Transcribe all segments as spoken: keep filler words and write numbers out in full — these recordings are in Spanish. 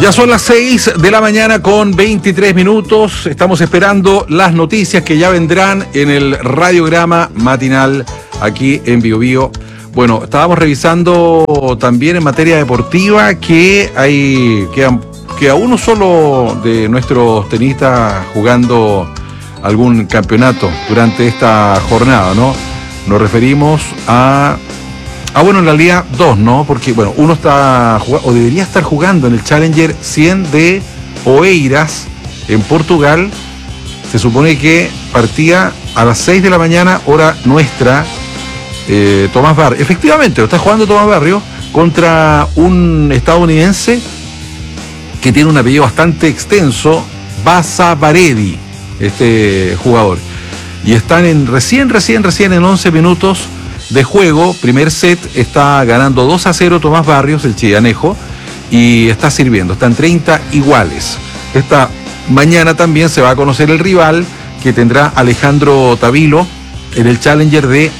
Ya son las seis de la mañana con veintitrés minutos. Estamos esperando las noticias que ya vendrán en el radiograma matinal aquí en Bio Bio. Bueno, estábamos revisando también en materia deportiva que hay que, que a uno solo de nuestros tenistas jugando algún campeonato durante esta jornada, ¿no? Nos referimos a... Ah, bueno, en realidad dos, ¿no? Porque, bueno, uno está jugando, o debería estar jugando en el Challenger cien de Oeiras, en Portugal. Se supone que partía a las seis de la mañana, hora nuestra, eh, Tomás Barrios. Efectivamente, lo está jugando Tomás Barrios contra un estadounidense que tiene un apellido bastante extenso, Basavaredi, este jugador. Y están en recién, recién, recién en once minutos de juego. Primer set, está ganando dos a cero Tomás Barrios, el chillanejo, y está sirviendo, están treinta iguales. Esta mañana también se va a conocer el rival que tendrá Alejandro Tavilo en el Challenger de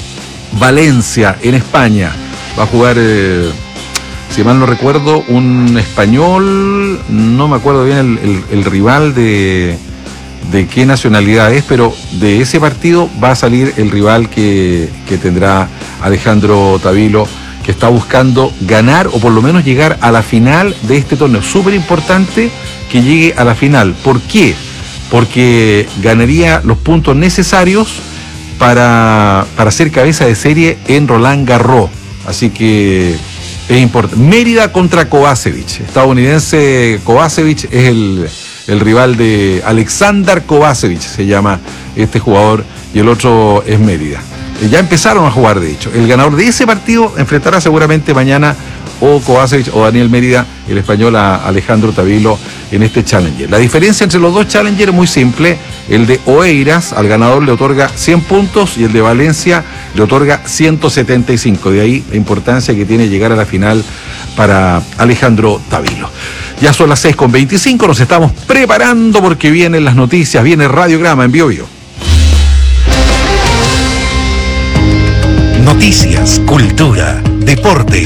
Valencia, en España. Va a jugar, eh, si mal no recuerdo, un español, no me acuerdo bien el, el, el rival de... de qué nacionalidad es, pero de ese partido va a salir el rival que, que tendrá Alejandro Tavilo, que está buscando ganar o por lo menos llegar a la final de este torneo. Súper importante que llegue a la final. ¿Por qué? Porque ganaría los puntos necesarios para, para ser cabeza de serie en Roland Garros. Así que es importante. Mérida contra Kovacevic. Estadounidense Kovacevic es el... el rival de Alexander Kovacevic, se llama este jugador, y el otro es Mérida. Ya empezaron a jugar, de hecho. El ganador de ese partido enfrentará seguramente mañana o Kovacevic o Daniel Mérida, el español, a Alejandro Tavilo en este Challenger. La diferencia entre los dos Challenger es muy simple. El de Oeiras al ganador le otorga cien puntos y el de Valencia le otorga ciento setenta y cinco. De ahí la importancia que tiene llegar a la final para Alejandro Tavilo. Ya son las seis con veinticinco, nos estamos preparando porque vienen las noticias, viene Radiograma en Bio Bio. Noticias, cultura, deporte.